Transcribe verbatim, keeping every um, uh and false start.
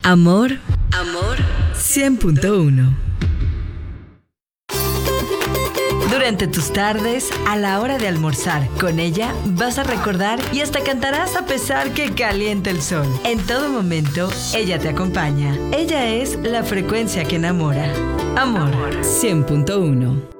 Amor, amor, cien punto uno. Durante tus tardes, a la hora de almorzar, con ella vas a recordar y hasta cantarás a pesar que caliente el sol. En todo momento, ella te acompaña. Ella es la frecuencia que enamora. Amor, cien punto uno.